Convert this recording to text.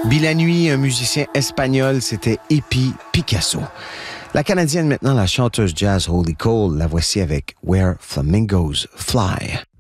Bill Nuit, un musicien espagnol, c'était Epi Picasso. La Canadienne maintenant, la chanteuse jazz Holly Cole, la voici avec Where Flamingos Fly.